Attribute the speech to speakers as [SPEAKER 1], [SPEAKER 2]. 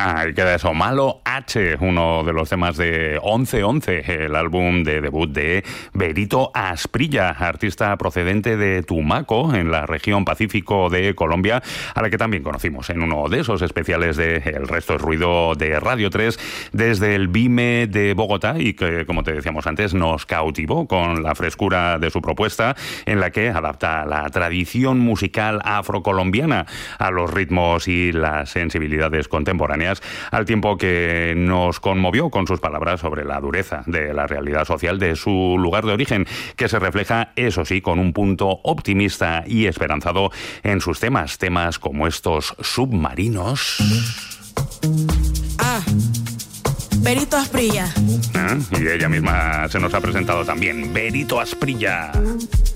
[SPEAKER 1] Ahí queda eso, Malo H, uno de los temas de 1111, el álbum de debut de Berito Asprilla, artista procedente de Tumaco, en la región Pacífico de Colombia, a la que también conocimos en uno de esos especiales de El Resto es Ruido de Radio 3 desde el BIME de Bogotá, y que, como te decíamos antes, nos cautivó con la frescura de su propuesta, en la que adapta la tradición musical afrocolombiana a los ritmos y las sensibilidades contemporáneas, al tiempo que nos conmovió con sus palabras sobre la dureza de la realidad social de su lugar de origen, que se refleja, eso sí, con un punto optimista y esperanzado en sus temas como estos Submarinos.
[SPEAKER 2] Berito Asprilla.
[SPEAKER 1] Y ella misma se nos ha presentado también, Berito Asprilla.